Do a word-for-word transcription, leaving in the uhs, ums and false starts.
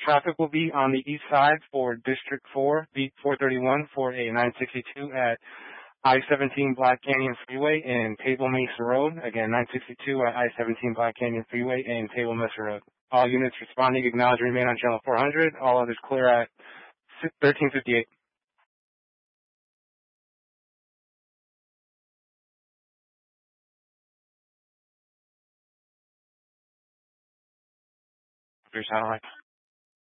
Traffic will be on the east side for District four, Beat four thirty-one for a nine sixty-two at I seventeen Black Canyon Freeway and Table Mesa Road. Again, nine sixty-two at I seventeen Black Canyon Freeway and Table Mesa Road. All units responding acknowledge remain on channel four hundred. All others clear at thirteen fifty-eight. Your satellite.